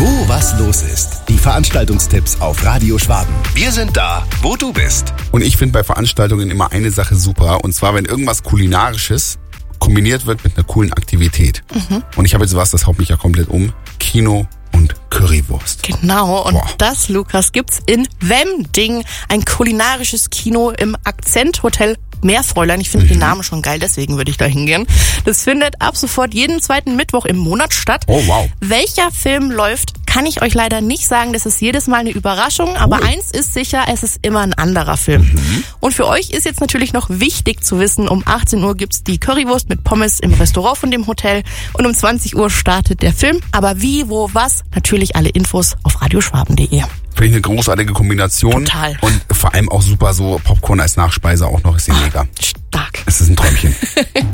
Wo was los ist. Die Veranstaltungstipps auf Radio Schwaben. Wir sind da, wo du bist. Und ich finde bei Veranstaltungen immer eine Sache super. Und zwar, wenn irgendwas Kulinarisches kombiniert wird mit einer coolen Aktivität. Und ich habe jetzt was, das haut mich ja komplett um. Kino und Currywurst. Genau, und das, Lukas, gibt's in Wemding. Ein kulinarisches Kino im Akzenthotel Meerfräulein. Ich finde den Namen schon geil, deswegen würde ich da hingehen. Das findet ab sofort jeden zweiten Mittwoch im Monat statt. Oh, wow. Welcher Film läuft, kann ich euch leider nicht sagen. Das ist jedes Mal eine Überraschung. Aber eins ist sicher, es ist immer ein anderer Film. Und für euch ist jetzt natürlich noch wichtig zu wissen, um 18 Uhr gibt's die Currywurst mit Pommes im Restaurant von dem Hotel. Und um 20 Uhr startet der Film. Aber wie, wo, was? Natürlich alle Infos auf radioschwaben.de. Finde ich eine großartige Kombination. Total. Und vor allem auch super so Popcorn als Nachspeise auch noch. Ist mega. Stark. Es ist ein Träumchen.